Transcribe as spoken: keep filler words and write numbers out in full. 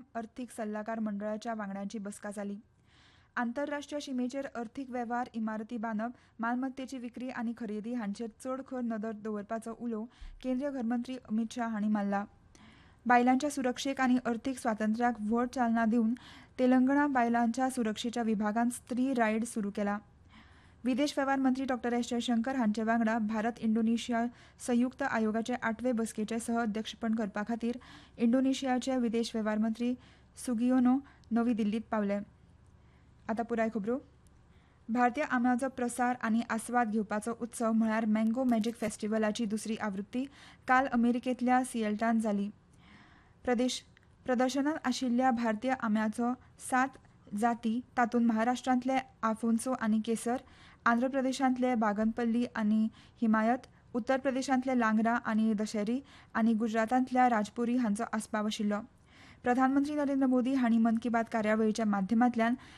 अर्थीक सल्लागार मंडळाच्या वांगड्यांची बसका जाली. आंतरराष्ट्रीय शिमेचेर अर्थीक वेव्हार, इमारती बांदप, मालमत्तेची विक्री आनी खरेदी हांचेर चड खर नदर दवरपाचो उलो केंद्रीय घरमंत्री अमित शाह हांणी मारला. बायलांच्या सुरक्षेक आनी अर्थीक स्वातंत्र्याक व्हड चालना दिवन तेलंगणा बायलांच्या सुरक्षेच्या विभागान स्त्री रायड सुरू केला. विदेश वेव्हार मंत्री डॉ एस जयशंकर हांचे वांगडा भारत इंडोनेशिया संयुक्त आयोगाचे आठवे बसकेचे सह अध्यक्षपण करपा खातीर इंडोनेशियाचे विदेश वेव्हार मंत्री सुगियोनो नवी दिल्लीत पावले. आतां पुराय खबरो. भारतीय आंब्याचो प्रसार आनी आस्वाद घेवपाचो उत्सव म्हळ्यार मँगो मॅजीक फेस्टिवलाची दुसरी आवृत्ती काल अमेरिकेंतल्या सिएटलांत जाली. प्रदेश प्रदर्शनात आशिल्ल्या भारतीय आंब्याच्यो सात जाती तातूंत महाराष्ट्रांतले आफोन्सो आनी केसर, आंध्र प्रदेशांतले बागनपल्ली आनी हिमायत, उत्तर प्रदेशांतले लांगरा आनी दशेरी आनी गुजरातांतल्या राजपुरी हांचो आस्पाव आशिल्लो. प्रधानमंत्री नरेंद्र मोदी हांणी मन की बात कार्यावळीच्या माध्यमांतल्यान